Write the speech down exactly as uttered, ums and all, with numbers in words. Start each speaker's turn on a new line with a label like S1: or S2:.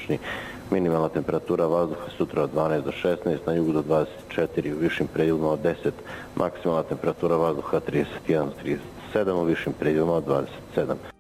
S1: oblačni. Minimalna temperatura vazduha sutra od dvanaest do šesnaest, na jugu do dvadeset četiri, u višim predjelima od deset. Maksimalna temperatura vazduha trideset jedan do trideset sedam, u višim predjelima od dvadeset sedam.